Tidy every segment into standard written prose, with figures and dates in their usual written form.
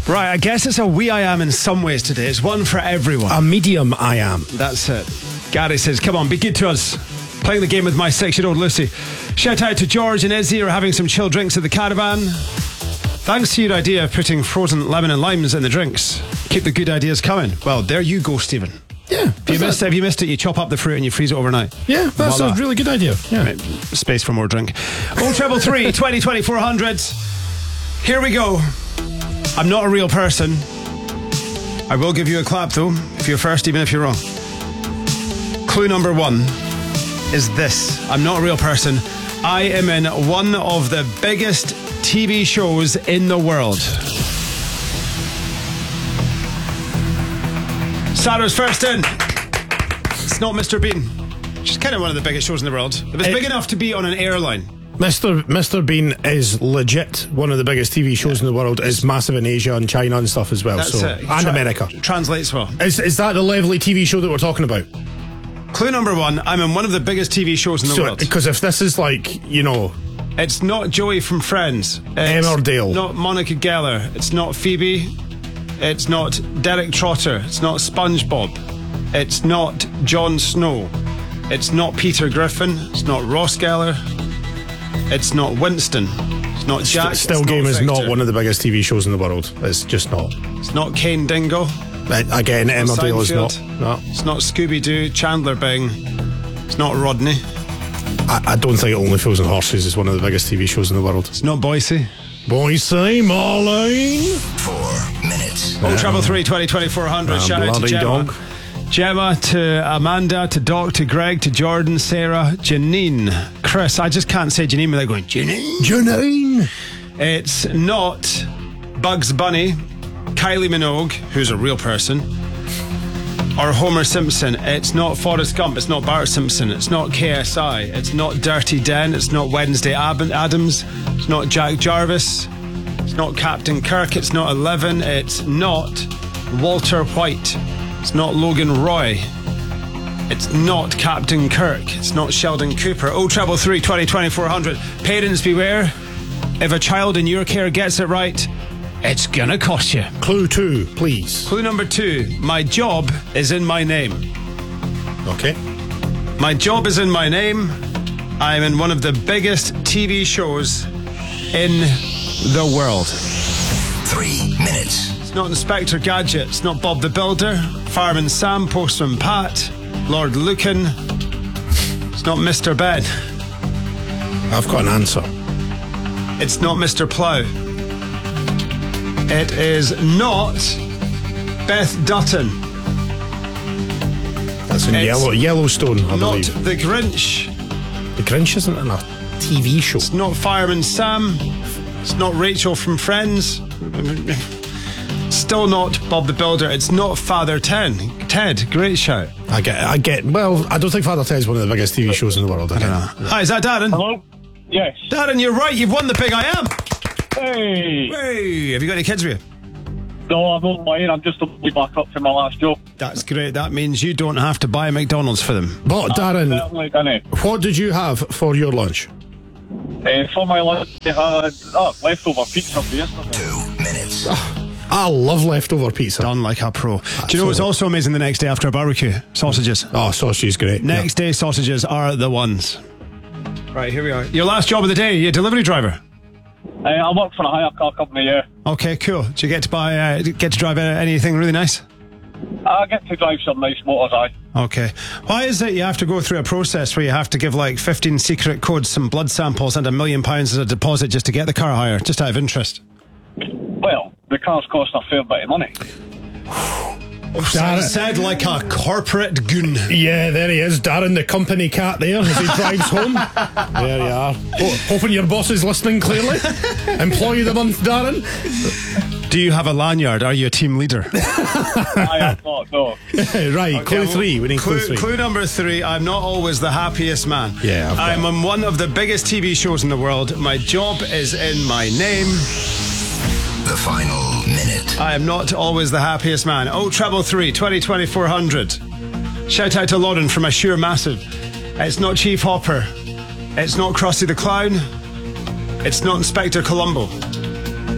Right, I guess it's a wee I am in some ways today. It's one for everyone. A medium I am. That's it. Gary says, come on, be good to us. Playing the game with my 6-year-old Lucy. Shout out to George and Izzy who are having some chilled drinks at the caravan. Thanks to your idea of putting frozen lemon and limes in the drinks. Keep the good ideas coming. Well, there you go, Stephen. Yeah. If you missed it, you chop up the fruit and you freeze it overnight. Yeah, that's Voila. a really good idea. Yeah. Space for more drink. 0333 20 2400. Here we go. I'm not a real person. I will give you a clap though, if you're first, even if you're wrong. Clue number 1 is this. I'm not a real person. I am in one of the biggest TV shows in the world. Sarah's first in. It's not Mr. Bean. Which is kind of one of the biggest shows in the world. It was big enough to be on an airline. Mr. Bean is legit one of the biggest TV shows in the world. Is massive in Asia and China and stuff as well. That's it. And America. Translates well. Is that the level of TV show that we're talking about? Clue number 1, I'm in one of the biggest TV shows in the world. Because if this is like, you know... It's not Joey from Friends. It's Emmerdale. Not Monica Geller. It's not Phoebe. It's not Derek Trotter. It's not SpongeBob. It's not Jon Snow. It's not Peter Griffin. It's not Ross Geller. It's not Winston. It's not Jack. Still Game is not one of the biggest TV shows in the world. It's just not. It's not Kane Dingle. Again, Emmerdale is not. No. It's not Scooby-Doo, Chandler Bing. It's not Rodney. I don't think Only Fools and Horses is one of the biggest TV shows in the world. It's not Boise. Boise, Marlene. 4 minutes. 0333 20 2400. Shout out to Gemma. Dog. Gemma, to Amanda, to Doc, to Greg, to Jordan, Sarah, Janine, Chris. I just can't say Janine without going, Janine. It's not Bugs Bunny, Kylie Minogue, who's a real person, or Homer Simpson. It's not Forrest Gump. It's not Bart Simpson. It's not KSI. It's not Dirty Den. It's not Wednesday Addams. It's not Jack Jarvis. It's not Captain Kirk. It's not 11. It's not Walter White. It's not Logan Roy. It's not Captain Kirk. It's not Sheldon Cooper. 0333 20 2400. Parents beware. If a child in your care gets it right, it's gonna cost you. Clue 2, please. Clue number 2. My job is in my name. Okay. My job is in my name. I'm in one of the biggest TV shows in the world. 3 minutes. It's not Inspector Gadget. It's not Bob the Builder. Fireman Sam, Postman Pat, Lord Lucan. It's not Mr. Ben. I've got an answer. It's not Mr. Plough. It is not Beth Dutton. That's in Yellowstone, I Not believe. The Grinch. The Grinch isn't in a TV show. It's not Fireman Sam. It's not Rachel from Friends. Still not Bob the Builder. It's not Father Ted. Great shout. I get. Well, I don't think Father Ted is one of the biggest TV shows in the world. I don't know. Hi, is that Darren? Hello? Yes. Darren, you're right. You've won the Big I Am. Hey! Hey, have you got any kids with you? No, I'm not lying. I'm just about to back up to my last job. That's great. That means you don't have to buy McDonald's for them. But Darren, Certainly done it. what did you have for your lunch? For my lunch, I had leftover pizza for yesterday. 2 minutes. I love leftover pizza. Done like a pro. Do you know what's also amazing the next day after a barbecue? Sausages. Oh, sausage is great. Next day sausages are the ones. Right, here we are. Your last job of the day, you a delivery driver? I work for a hire car company, yeah. Okay, cool. Do you get to drive anything really nice? I get to drive some nice motors, aye. Okay. Why is it you have to go through a process where you have to give like 15 secret codes, some blood samples and £1 million as a deposit just to get the car hire, just out of interest? Well, the cars cost a fair bit of money. Darren, Said like a corporate goon. yeah, there he is, Darren, the company cat there, as he drives home. There you are. Hoping your boss is listening clearly. Employee of the month, Darren. Do you have a lanyard? Are you a team leader? I have not, no. Right, clue 3. We need clue 3. Clue number 3. I'm not always the happiest man. Yeah, I've got I'm on one of the biggest TV shows in the world. My job is in my name. The final minute. I am not always the happiest man. 0333 20 2400. Shout out to Lauren from Assure Massive. It's not Chief Hopper. It's not Krusty the Clown. It's not Inspector Columbo.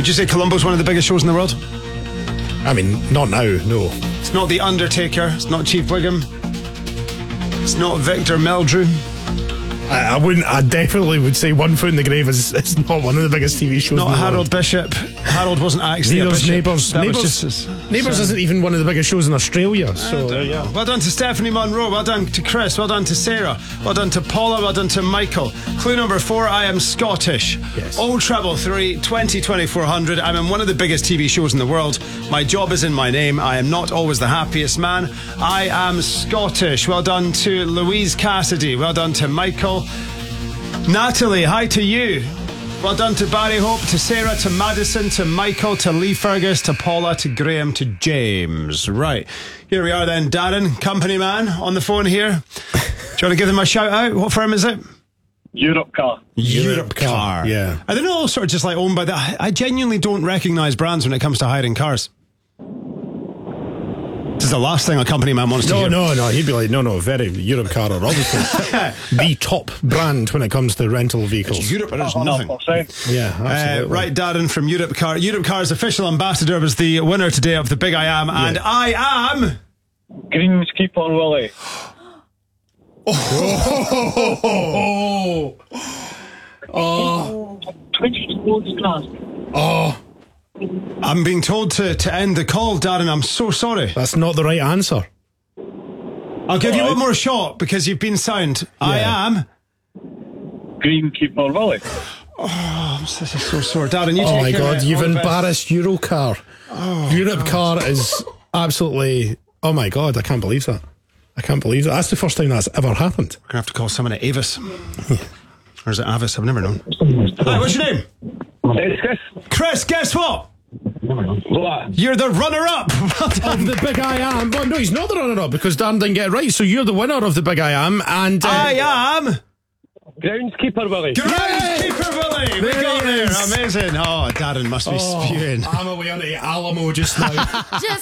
Would you say Columbo's one of the biggest shows in the world? I mean, not now, no. It's not The Undertaker. It's not Chief Wiggum. It's not Victor Meldrew. I definitely would say One Foot in the Grave is not one of the biggest TV shows. Not in the Harold world. Bishop. Harold wasn't actually a bishop. Neighbours. That was Neighbours, just Neighbours isn't even one of the biggest shows in Australia. So there you are. Well done to Stephanie Monroe. Well done to Chris. Well done to Sarah. Well done to Paula. Well done to Michael. Clue number 4, I am Scottish. Yes. Old Treble 3, 20-2400. I'm in one of the biggest TV shows in the world. My job is in my name. I am not always the happiest man. I am Scottish. Well done to Louise Cassidy. Well done to Michael. Natalie, hi to you. Well done to Barry Hope, to Sarah, to Madison, to Michael, to Lee Fergus, to Paula, to Graham, to James. Right, here we are then. Darren, company man, on the phone here. Do you want to give them a shout out? What firm is it? Europe Car. Europe Car. Yeah. Are they not all sort of just like owned by that? I genuinely don't recognise brands when it comes to hiring cars. This is the last thing a company man wants to hear. No. He'd be like, no. Very Europe Car are obviously the top brand when it comes to rental vehicles. Europe, there's nothing. 100%. Yeah, absolutely. Right, Darren from Europe Car. Europe Car's official ambassador was the winner today of the Big I Am, and I am Greenskeeper Willie. I'm being told to end the call, Darren. I'm so sorry. That's not the right answer. I'll give you one more shot because you've been sound. I am. Greenkeeper Willie. This is so sore. Darren, you Oh take my care, God, mate. you've All the best. embarrassed Eurocar. Europe Car is absolutely. Oh my God, I can't believe that. That's the first time that's ever happened. We're going to have to call someone at Avis. Or is it Avis? I've never known. Hi, what's your name? It's Chris. Chris, guess what? What? You're the runner-up. Well done. Of the Big I Am. Well, no, he's not the runner-up because Dan didn't get it right. So you're the winner of the Big I Am. And I am. Groundskeeper Willie. Groundskeeper Willie. We There got he there. is. Amazing. Oh, Darren must be spewing. I'm away on the Alamo just now. Just